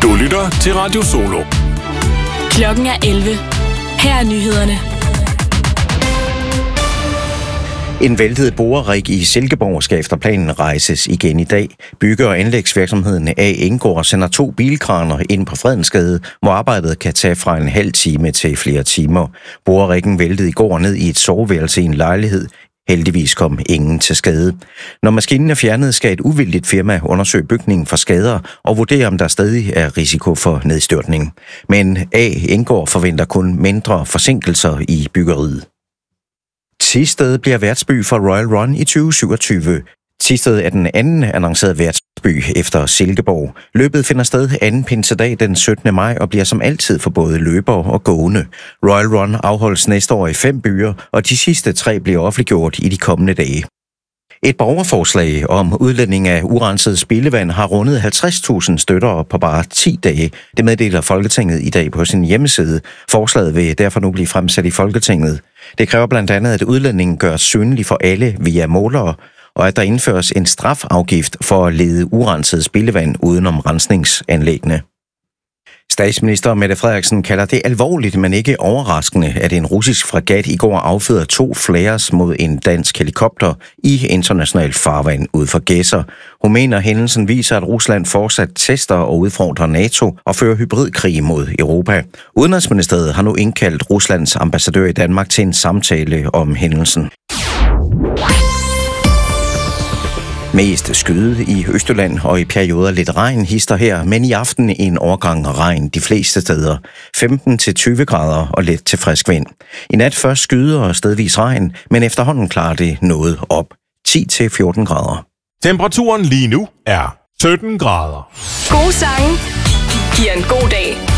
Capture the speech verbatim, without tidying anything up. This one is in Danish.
Du lytter til Radio Solo. Klokken er elleve. Her er nyhederne. En væltet borerig i Silkeborg skal efter planen rejses igen i dag. Bygge- og anlægsvirksomheden A. Enggaard sender to bilkraner ind på Fredensgade, hvor arbejdet kan tage fra en halv time til flere timer. Boreriggen væltede i går ned i et soveværelse i en lejlighed. Heldigvis kom ingen til skade. Når maskinen er fjernet, skal et uvildigt firma undersøge bygningen for skader og vurdere, om der stadig er risiko for nedstyrtning. Men A. Enggaard forventer kun mindre forsinkelser i byggeriet. Thisted bliver værtsby for Royal Run i tyve syvogtyve. Thisted er den anden annoncerede værtsby efter Silkeborg. Løbet finder sted anden pinsedag den syttende maj og bliver som altid for både løbere og gående. Royal Run afholdes næste år i fem byer, og de sidste tre bliver offentliggjort i de kommende dage. Et borgerforslag om udledning af urenset spildevand har rundet halvtreds tusind støtter på bare ti dage. Det meddeler Folketinget i dag på sin hjemmeside. Forslaget vil derfor nu blive fremsat i Folketinget. Det kræver blandt andet, at udledningen gøres synlig for alle via målere, og at der indføres en strafafgift for at lede urenset spildevand udenom rensningsanlæggene. Statsminister Mette Frederiksen kalder det alvorligt, men ikke overraskende, at en russisk fregat i går affyrede to flares mod en dansk helikopter i international farvand ud for Gedser. Hun mener, at hændelsen viser, at Rusland fortsat tester og udfordrer NATO og fører hybridkrig mod Europa. Udenrigsministeriet har nu indkaldt Ruslands ambassadør i Danmark til en samtale om hændelsen. Mest skyde i Østjylland og i perioder lidt regn hister her, men i aften en overgang regn de fleste steder. femten til tyve grader og let til frisk vind. I nat først skyde og stedvis regn, men efterhånden klarer det noget op. ti til fjorten grader. Temperaturen lige nu er sytten grader. Gode sange giver en god dag.